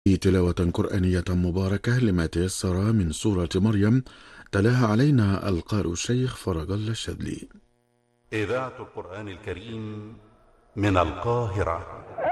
تلاوة قرآنية مباركة لما تيسر من سورة مريم، تلاها علينا القارئ الشيخ فرج الله الشاذلي. إذاعة القرآن الكريم من القاهرة.